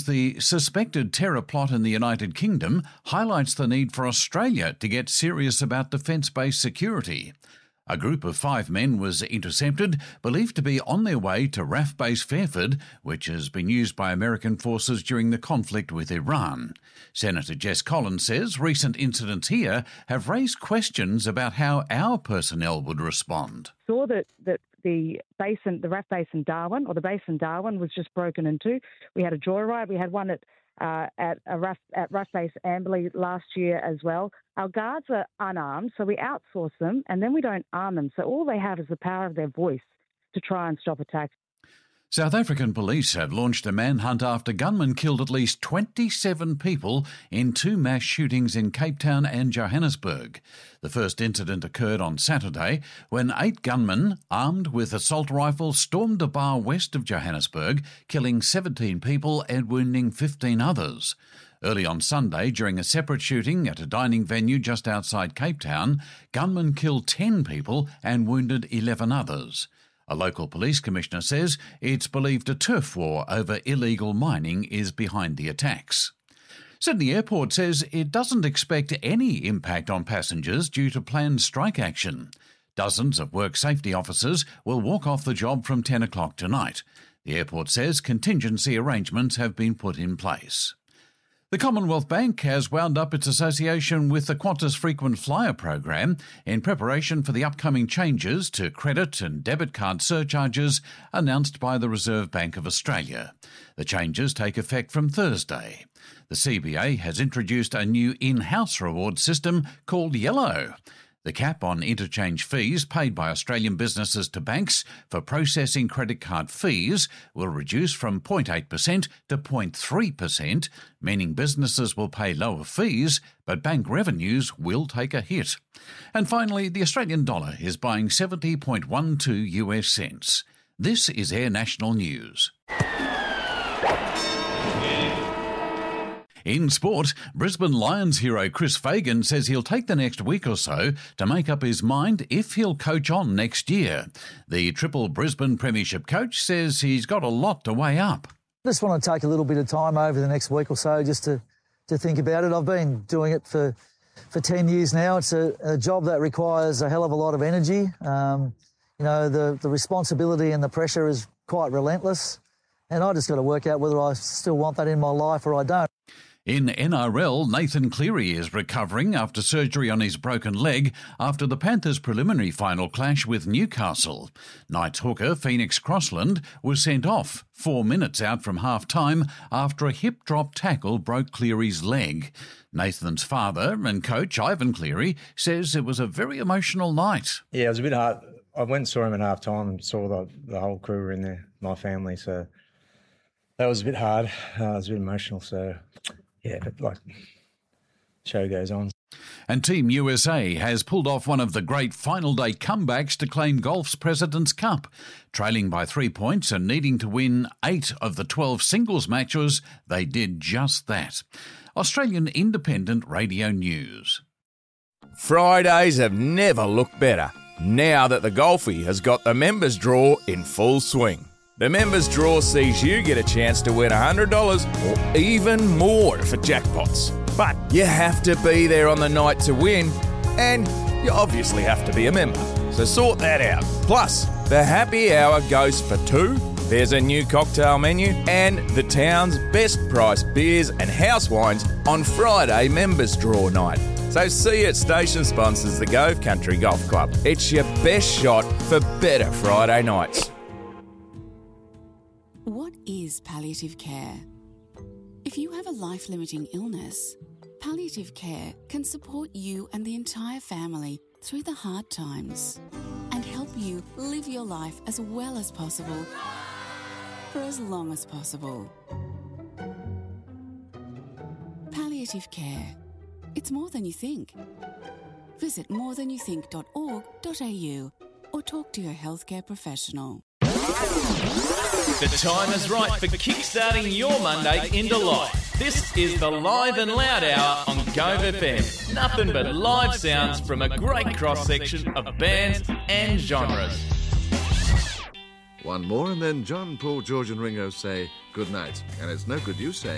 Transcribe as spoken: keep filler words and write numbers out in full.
the suspected terror plot in the United Kingdom highlights the need for Australia to get serious about defence-based security. A group of five men was intercepted, believed to be on their way to R A F Base Fairford, which has been used by American forces during the conflict with Iran. Senator Jess Collins says recent incidents here have raised questions about how our personnel would respond. Saw that, that the base in, the R A F base in Darwin, or the base in Darwin, was just broken into. We had a joyride. We had one at Uh, at a R A F, at R A F Base Amberley last year as well. Our guards are unarmed, so we outsource them, and then we don't arm them. So all they have is the power of their voice to try and stop attacks. South African police have launched a manhunt after gunmen killed at least twenty-seven people in two mass shootings in Cape Town and Johannesburg. The first incident occurred on Saturday when eight gunmen, armed with assault rifles, stormed a bar west of Johannesburg, killing seventeen people and wounding fifteen others. Early on Sunday, during a separate shooting at a dining venue just outside Cape Town, gunmen killed ten people and wounded eleven others. A local police commissioner says it's believed a turf war over illegal mining is behind the attacks. Sydney Airport says it doesn't expect any impact on passengers due to planned strike action. Dozens of work safety officers will walk off the job from ten o'clock tonight. The airport says contingency arrangements have been put in place. The Commonwealth Bank has wound up its association with the Qantas Frequent Flyer program in preparation for the upcoming changes to credit and debit card surcharges announced by the Reserve Bank of Australia. The changes take effect from Thursday. The C B A has introduced a new in-house reward system called Yellow. The cap on interchange fees paid by Australian businesses to banks for processing credit card fees will reduce from zero point eight percent to zero point three percent, meaning businesses will pay lower fees, but bank revenues will take a hit. And finally, the Australian dollar is buying seventy point one two U S cents. This is Air National News. In sport, Brisbane Lions hero Chris Fagan says he'll take the next week or so to make up his mind if he'll coach on next year. The triple Brisbane Premiership coach says he's got a lot to weigh up. I just want to take a little bit of time over the next week or so just to, to think about it. I've been doing it for, for ten years now. It's a, a job that requires a hell of a lot of energy. Um, you know, the, the responsibility and the pressure is quite relentless, and I just got to work out whether I still want that in my life or I don't. In N R L, Nathan Cleary is recovering after surgery on his broken leg after the Panthers' preliminary final clash with Newcastle. Knights hooker Phoenix Crossland was sent off four minutes out from half-time after a hip-drop tackle broke Cleary's leg. Nathan's father and coach, Ivan Cleary, says it was a very emotional night. Yeah, it was a bit hard. I went and saw him at half-time and saw the, the whole crew were in there, my family, so that was a bit hard. Uh, it was a bit emotional, so... Yeah, but like, show goes on. And Team U S A has pulled off one of the great final day comebacks to claim golf's President's Cup. Trailing by three points and needing to win eight of the twelve singles matches, they did just that. Australian Independent Radio News. Fridays have never looked better, now that the Golfie has got the members draw in full swing. The members draw sees you get a chance to win one hundred dollars or even more for jackpots. But you have to be there on the night to win, and you obviously have to be a member. So sort that out. Plus, the happy hour goes for two. There's a new cocktail menu and the town's best priced beers and house wines on Friday members draw night. So see you at station sponsors the Gove Country Golf Club. It's your best shot for better Friday nights. What is palliative care? If you have a life-limiting illness, palliative care can support you and the entire family through the hard times and help you live your life as well as possible for as long as possible. Palliative care. It's more than you think. Visit more than you think dot org dot a u or talk to your healthcare professional. The time is right for kickstarting your Monday into life. This is the Live and Loud Hour on Gove F M. Nothing but live sounds from a great cross-section of bands and genres. One more and then John, Paul, George and Ringo say good night. And it's no good you say